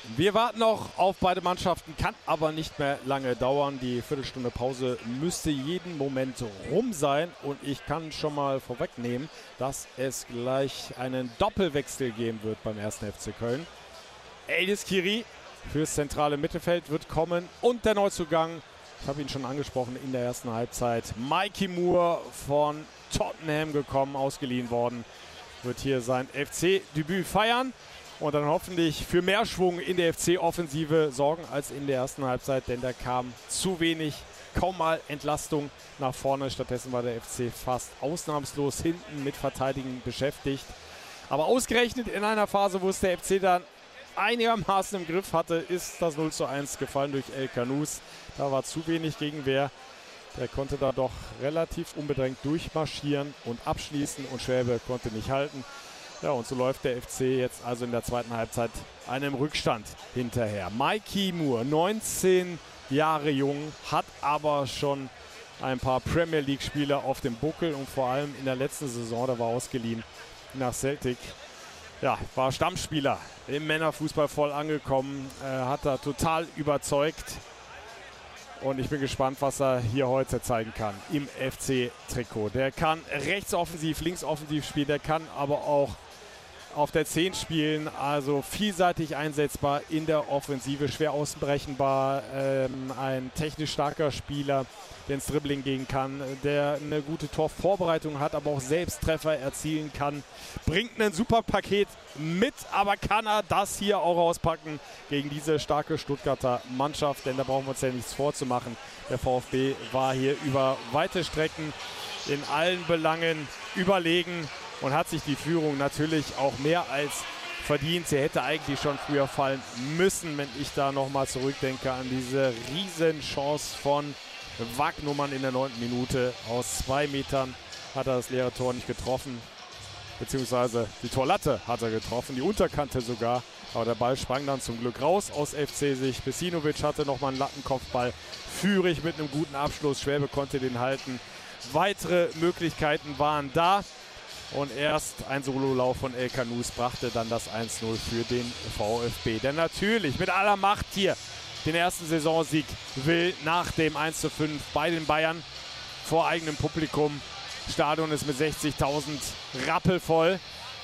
Wir warten noch auf beide Mannschaften, kann aber nicht mehr lange dauern. Die Viertelstunde Pause müsste jeden Moment rum sein. Und ich kann schon mal vorwegnehmen, dass es gleich einen Doppelwechsel geben wird beim 1. FC Köln. Elis Kiri fürs zentrale Mittelfeld wird kommen und der Neuzugang, ich habe ihn schon angesprochen in der ersten Halbzeit, Mikey Moore von Tottenham gekommen, ausgeliehen worden, wird hier sein FC-Debüt feiern. Und dann hoffentlich für mehr Schwung in der FC-Offensive sorgen als in der ersten Halbzeit, denn da kam zu wenig, kaum mal Entlastung nach vorne. Stattdessen war der FC fast ausnahmslos hinten mit Verteidigen beschäftigt. Aber ausgerechnet in einer Phase, wo es der FC dann einigermaßen im Griff hatte, ist das 0:1 gefallen durch El Khanous. Da war zu wenig Gegenwehr. Der konnte da doch relativ unbedrängt durchmarschieren und abschließen und Schwäbe konnte nicht halten. Ja, und so läuft der FC jetzt also in der zweiten Halbzeit einem Rückstand hinterher. Mikey Moore, 19 Jahre jung, hat aber schon ein paar Premier League-Spiele auf dem Buckel und vor allem in der letzten Saison, da war ausgeliehen nach Celtic. Ja, war Stammspieler im Männerfußball voll angekommen, hat da total überzeugt. Und ich bin gespannt, was er hier heute zeigen kann im FC-Trikot. Der kann rechtsoffensiv, linksoffensiv spielen, der kann aber auch auf der 10 spielen, also vielseitig einsetzbar in der Offensive, schwer ausbrechenbar, ein technisch starker Spieler, der ins Dribbling gehen kann, der eine gute Torvorbereitung hat, aber auch selbst Treffer erzielen kann, bringt ein super Paket mit, aber kann er das hier auch auspacken gegen diese starke Stuttgarter Mannschaft, denn da brauchen wir uns ja nichts vorzumachen. Der VfB war hier über weite Strecken in allen Belangen überlegen und hat sich die Führung natürlich auch mehr als verdient. Sie hätte eigentlich schon früher fallen müssen, wenn ich da nochmal zurückdenke an diese Riesenchance von Wagnumann in der 9. Minute. Aus 2 Metern hat er das leere Tor nicht getroffen, beziehungsweise die Torlatte hat er getroffen, die Unterkante sogar. Aber der Ball sprang dann zum Glück raus aus FC-Sicht. Besinovic hatte nochmal einen Lattenkopfball. Führig mit einem guten Abschluss. Schwäbe konnte den halten. Weitere Möglichkeiten waren da. Und erst ein Sololauf von El Khanous brachte dann das 1:0 für den VfB. Der natürlich mit aller Macht hier den ersten Saisonsieg will nach dem 1:5 bei den Bayern vor eigenem Publikum. Stadion ist mit 60.000 rappelvoll.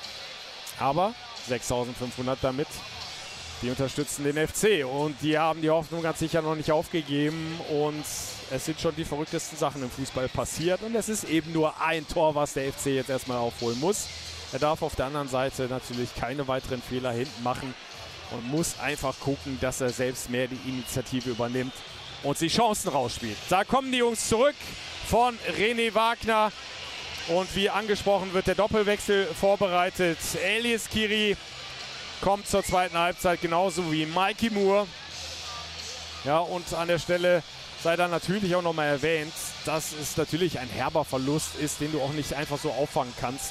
Aber 6.500 damit. Die unterstützen den FC und die haben die Hoffnung ganz sicher noch nicht aufgegeben. Und es sind schon die verrücktesten Sachen im Fußball passiert. Und es ist eben nur ein Tor, was der FC jetzt erstmal aufholen muss. Er darf auf der anderen Seite natürlich keine weiteren Fehler hinten machen und muss einfach gucken, dass er selbst mehr die Initiative übernimmt und sich Chancen rausspielt. Da kommen die Jungs zurück von René Wagner. Und wie angesprochen wird der Doppelwechsel vorbereitet. Elis Kiri kommt zur zweiten Halbzeit, genauso wie Mikey Moore. Ja, und an der Stelle sei dann natürlich auch nochmal erwähnt, dass es natürlich ein herber Verlust ist, den du auch nicht einfach so auffangen kannst.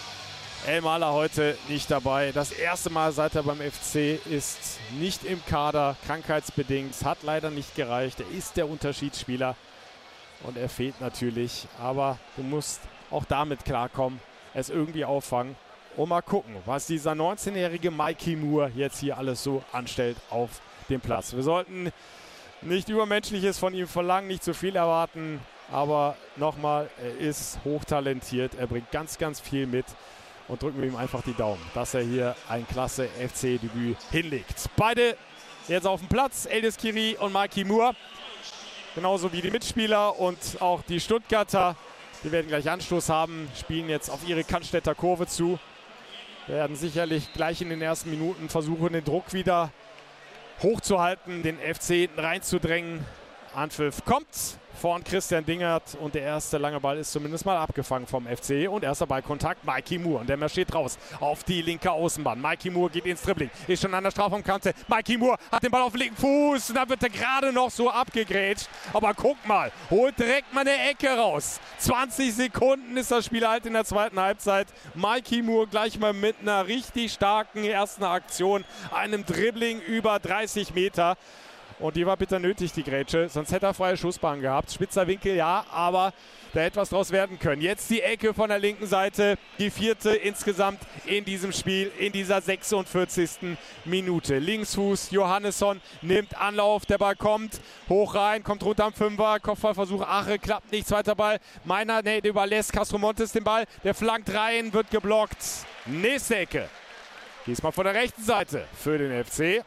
El Mahler heute nicht dabei. Das erste Mal, seit er beim FC ist, nicht im Kader, krankheitsbedingt. Es hat leider nicht gereicht. Er ist der Unterschiedsspieler und er fehlt natürlich. Aber du musst auch damit klarkommen, es irgendwie auffangen. Und mal gucken, was dieser 19-jährige Mikey Moore jetzt hier alles so anstellt auf dem Platz. Wir sollten nicht Übermenschliches von ihm verlangen, nicht zu viel erwarten. Aber nochmal, er ist hochtalentiert. Er bringt ganz, ganz viel mit. Und drücken wir ihm einfach die Daumen, dass er hier ein klasse FC-Debüt hinlegt. Beide jetzt auf dem Platz, Elis Kiri und Mikey Moore. Genauso wie die Mitspieler und auch die Stuttgarter. Die werden gleich Anstoß haben, spielen jetzt auf ihre Cannstätter Kurve zu. Werden sicherlich gleich in den ersten Minuten versuchen, den Druck wieder hochzuhalten, den FC reinzudrängen. Anpfiff kommt von Christian Dingert und der erste lange Ball ist zumindest mal abgefangen vom FC und erster Ballkontakt Mikey Moore und der marschiert raus auf die linke Außenbahn. Mikey Moore geht ins Dribbling, ist schon an der Strafraumkante. Mikey Moore hat den Ball auf den linken Fuß und da wird er gerade noch so abgegrätscht. Aber guck mal, holt direkt mal eine Ecke raus. 20 Sekunden ist das Spiel halt in der zweiten Halbzeit. Mikey Moore gleich mal mit einer richtig starken ersten Aktion, einem Dribbling über 30 Meter. Und die war bitter nötig, die Grätsche. Sonst hätte er freie Schussbahn gehabt. Spitzer Winkel, ja, aber da hätte was draus werden können. Jetzt die Ecke von der linken Seite. Die 4. insgesamt in diesem Spiel, in dieser 46. Minute. Linksfuß, Johannesson nimmt Anlauf. Der Ball kommt hoch rein, kommt runter am 5er. Kopfballversuch, Ache, klappt nicht. Zweiter Ball. Meiner, der überlässt Castromontes den Ball. Der flankt rein, wird geblockt. Nächste Ecke. Diesmal von der rechten Seite für den FC.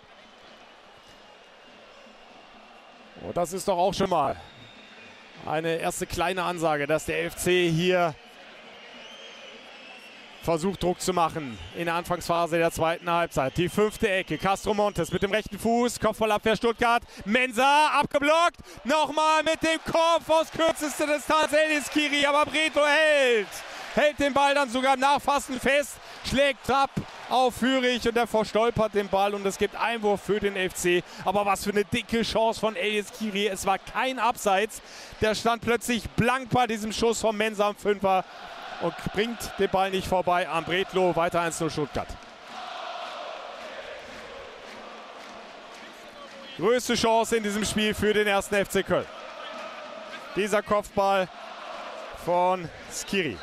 Und das ist doch auch schon mal eine erste kleine Ansage, dass der FC hier versucht, Druck zu machen in der Anfangsphase der zweiten Halbzeit. Die 5. Ecke, Castromontes mit dem rechten Fuß, Kopfballabwehr Stuttgart, Mensah abgeblockt, nochmal mit dem Kopf aus kürzester Distanz, Elis Skiri, aber Bredlo hält den Ball dann sogar nachfassend fest, schlägt ab auf Führig und der verstolpert den Ball und es gibt Einwurf für den FC. Aber was für eine dicke Chance von Elis Skiri. Es war kein Abseits. Der stand plötzlich blank bei diesem Schuss von Mensah am 5er und bringt den Ball nicht vorbei an Bredlo. Weiter 1-0 Stuttgart. Größte Chance in diesem Spiel für den 1. FC Köln. Dieser Kopfball von Skiri.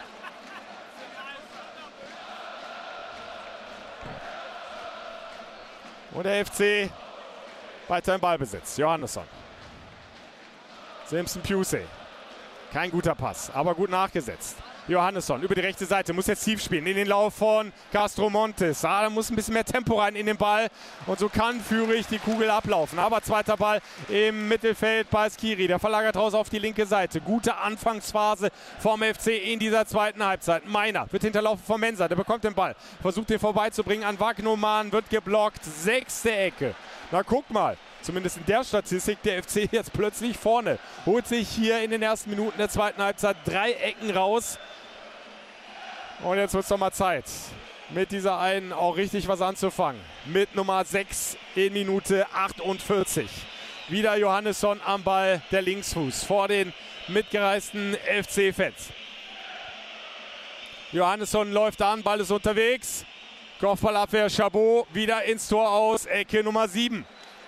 Und der FC weiter im Ballbesitz. Johannesson. Simpson-Pusey. Kein guter Pass, aber gut nachgesetzt. Johannesson über die rechte Seite, muss jetzt tief spielen in den Lauf von Castromontes. Da muss ein bisschen mehr Tempo rein in den Ball und so kann Führig die Kugel ablaufen. Aber zweiter Ball im Mittelfeld bei Skiri, der verlagert raus auf die linke Seite. Gute Anfangsphase vom FC in dieser zweiten Halbzeit. Meiner wird hinterlaufen von Mensah, der bekommt den Ball, versucht den vorbeizubringen an Wagnoman, wird geblockt. 6. Ecke. Na guck mal. Zumindest in der Statistik, der FC jetzt plötzlich vorne. Holt sich hier in den ersten Minuten der zweiten Halbzeit 3 Ecken raus. Und jetzt wird es doch mal Zeit, mit dieser einen auch richtig was anzufangen. Mit Nummer 6 in Minute 48. Wieder Johannesson am Ball, der Linksfuß vor den mitgereisten FC-Fans. Johannesson läuft an, Ball ist unterwegs. Kopfballabwehr, Chabot wieder ins Tor aus, Ecke Nummer 7.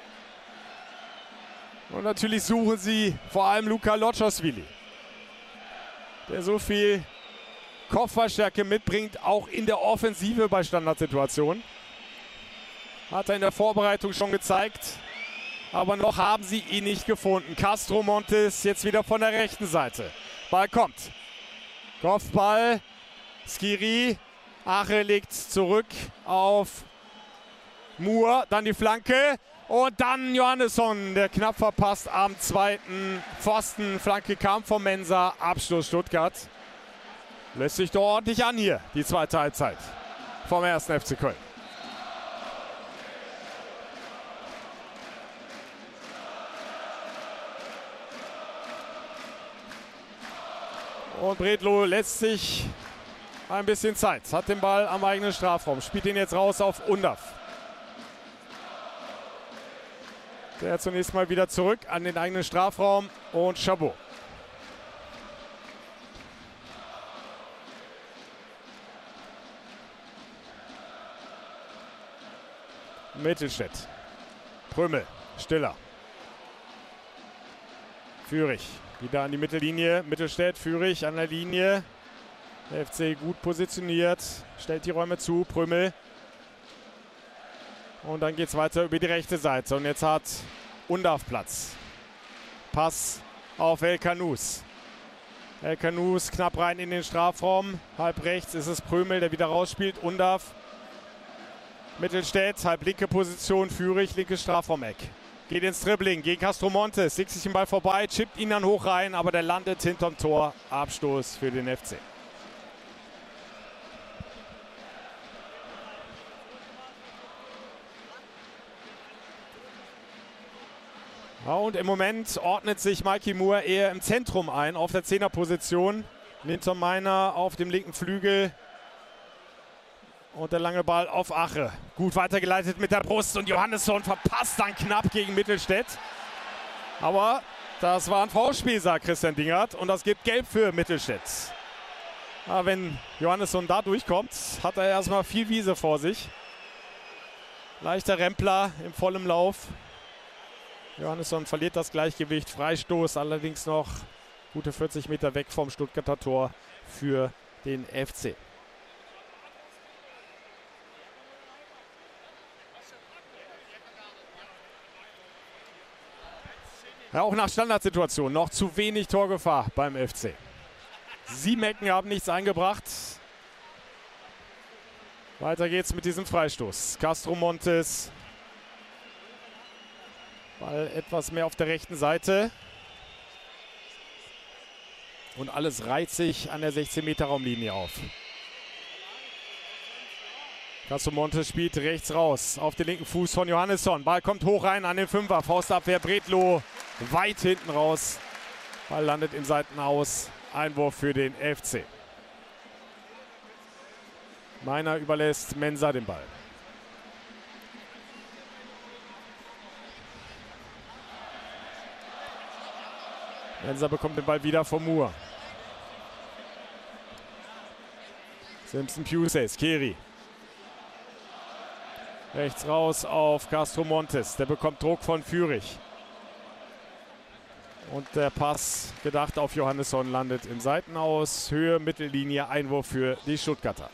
Und natürlich suchen sie vor allem Luka Lotschosvili, der so viel Kopfballstärke mitbringt, auch in der Offensive bei Standardsituationen. Hat er in der Vorbereitung schon gezeigt, aber noch haben sie ihn nicht gefunden. Castromontes jetzt wieder von der rechten Seite. Ball kommt. Kopfball, Skiri, Ache legt zurück auf Moore, dann die Flanke. Und dann Johannesson, der knapp verpasst am 2. Pfosten. Flanke kam von Mensah, Abschluss Stuttgart. Lässt sich doch ordentlich an hier, die zweite Halbzeit vom 1. FC Köln. Und Bredlo lässt sich ein bisschen Zeit, hat den Ball am eigenen Strafraum, spielt ihn jetzt raus auf Undav. Der zunächst mal wieder zurück an den eigenen Strafraum und Chabot. Mittelstädt. Prömel. Stiller. Führig. Wieder an die Mittellinie. Mittelstädt. Führig an der Linie. Der FC gut positioniert. Stellt die Räume zu. Prömel. Und dann geht es weiter über die rechte Seite. Und jetzt hat Undav Platz. Pass auf El Kanous. El Kanous knapp rein in den Strafraum. Halb rechts ist es Prömel, der wieder rausspielt. Undav. Mittelstädt, halb linke Position. Führig, linkes Strafraumeck. Geht ins Dribbling gegen Castromontes. Legt sich den Ball vorbei, chippt ihn dann hoch rein. Aber der landet hinterm Tor. Abstoß für den FC. Ja, und im Moment ordnet sich Mikey Moore eher im Zentrum ein, auf der 10er-Position. Linton Meiner auf dem linken Flügel. Und der lange Ball auf Ache. Gut weitergeleitet mit der Brust und Johannesson verpasst dann knapp gegen Mittelstädt. Aber das war ein Foulspiel, sagt Christian Dingert. Und das gibt Gelb für Mittelstädt. Aber wenn Johannesson da durchkommt, hat er erstmal viel Wiese vor sich. Leichter Rempler im vollen Lauf. Johannesson verliert das Gleichgewicht. Freistoß allerdings noch gute 40 Meter weg vom Stuttgarter Tor für den FC. Ja, auch nach Standardsituation noch zu wenig Torgefahr beim FC. 7 Ecken haben nichts eingebracht. Weiter geht's mit diesem Freistoß. Castro Montes. Ball etwas mehr auf der rechten Seite. Und alles reiht sich an der 16-Meter-Raumlinie auf. Castro Montes spielt rechts raus auf den linken Fuß von Johannesson. Ball kommt hoch rein an den Fünfer. Faustabwehr Bredlow weit hinten raus. Ball landet im Seitenaus. Einwurf für den FC. Meiner überlässt Mensah den Ball. Mensah bekommt den Ball wieder von Moore. Simpson Puces, Keri. Rechts raus auf Castro Montes. Der bekommt Druck von Fürich. Und der Pass, gedacht auf Johannesson, landet im Seitenaus. Höhe, Mittellinie, Einwurf für die Stuttgarter.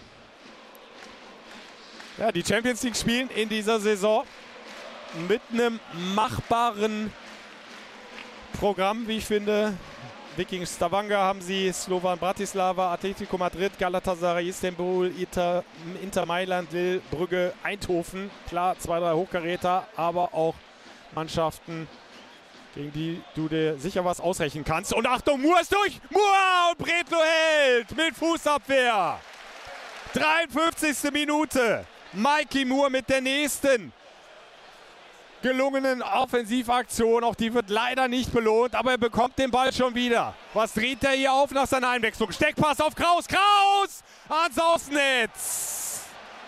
Ja, die Champions League spielen in dieser Saison mit einem machbaren Programm, wie ich finde. Viking Stavanger haben sie, Slovan Bratislava, Atletico Madrid, Galatasaray Istanbul, Inter Mailand, Lille, Brügge, Eindhoven. Klar, 2, 3 Hochkaräter, aber auch Mannschaften, gegen die du dir sicher was ausrechnen kannst. Und Achtung, Moore ist durch! Moore und Bredlow hält mit Fußabwehr. 53. Minute. Mikey Moore mit der nächsten gelungenen Offensivaktion. Auch die wird leider nicht belohnt, aber er bekommt den Ball schon wieder. Was dreht er hier auf nach seiner Einwechslung? Steckpass auf Kraus. Kraus ans Außennetz.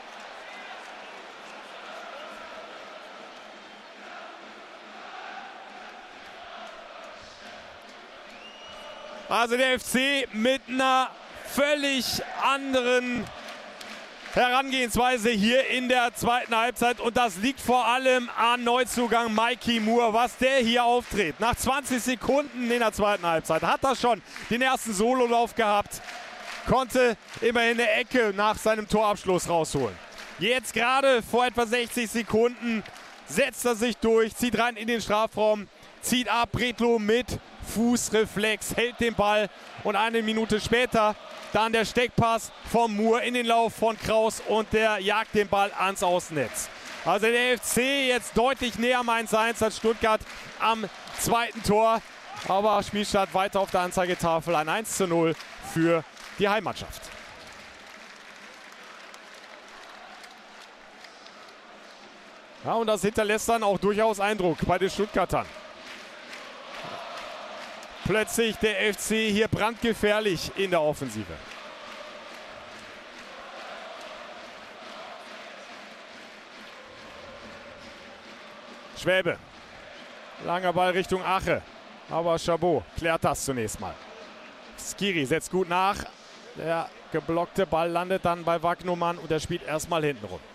Also der FC mit einer völlig anderen Herangehensweise hier in der zweiten Halbzeit. Und das liegt vor allem an Neuzugang Mikey Moore, was der hier auftritt. Nach 20 Sekunden in der zweiten Halbzeit hat er schon den ersten Sololauf gehabt. Konnte immerhin eine Ecke nach seinem Torabschluss rausholen. Jetzt gerade vor etwa 60 Sekunden setzt er sich durch, zieht rein in den Strafraum, zieht ab, Bredlow mit Fußreflex, hält den Ball und eine Minute später dann der Steckpass von Moore in den Lauf von Kraus und der jagt den Ball ans Außennetz. Also der FC jetzt deutlich näher am 1:1 als Stuttgart am zweiten Tor, aber Spielstand weiter auf der Anzeigetafel, ein 1:0 für die Heimmannschaft. Ja, und das hinterlässt dann auch durchaus Eindruck bei den Stuttgartern. Plötzlich der FC hier brandgefährlich in der Offensive. Schwäbe. Langer Ball Richtung Ache. Aber Chabot klärt das zunächst mal. Skiri setzt gut nach. Der geblockte Ball landet dann bei Wagnumann und er spielt erstmal hinten rum.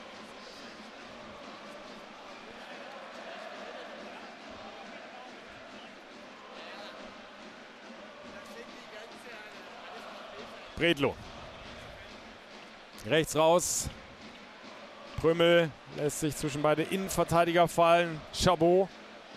Bredlow. Rechts raus. Prömel lässt sich zwischen beide Innenverteidiger fallen. Chabot.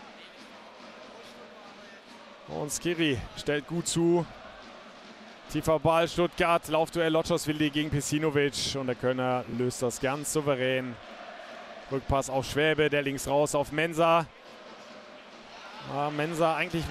Und Skiri stellt gut zu. Tiefer Ball, Stuttgart. Laufduell Lotschoswili gegen Pesinovic. Und der Kölner löst das ganz souverän. Rückpass auf Schwäbe, der links raus auf Mensah. Mensah eigentlich